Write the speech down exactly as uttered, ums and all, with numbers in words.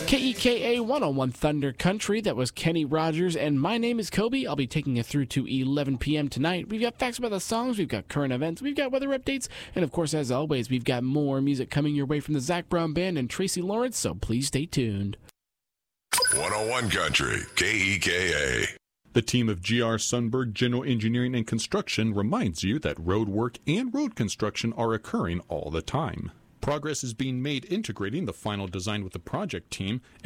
K E K A one oh one Thunder Country. That was Kenny Rogers, and my name is Kobe. I'll be taking you through to eleven p.m. tonight. We've got facts about the songs, we've got current events, we've got weather updates, and of course, as always, we've got more music coming your way from the Zach Brown Band and Tracy Lawrence, so please stay tuned. one oh one Country, K E K A. The team of G R Sundberg General Engineering and Construction reminds you that road work and road construction are occurring all the time. Progress is being made integrating the final design with the project team